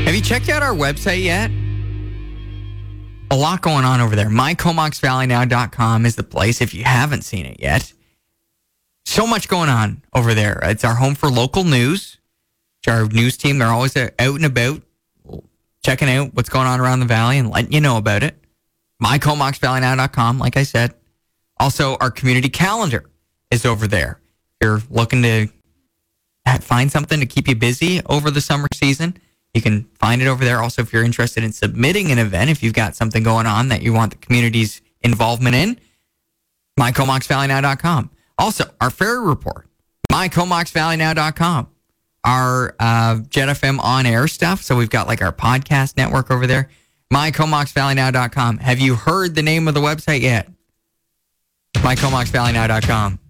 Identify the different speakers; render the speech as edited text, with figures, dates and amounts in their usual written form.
Speaker 1: Have you checked out our website yet? A lot going on over there. MyComoxValleyNow.com is the place if you haven't seen it yet. So much going on over there. It's our home for local news. It's our news team. They're always out and about, checking out what's going on around the valley and letting you know about it. MyComoxValleyNow.com, like I said. Also, our community calendar is over there. If you're looking to find something to keep you busy over the summer season, you can find it over there. Also, if you're interested in submitting an event, if you've got something going on that you want the community's involvement in, MyComoxValleyNow.com. Also, our ferry report, MyComoxValleyNow.com. Our Jet FM on-air stuff. So we've got like our podcast network over there, MyComoxValleyNow.com. Have you heard the name of the website yet? MyComoxValleyNow.com.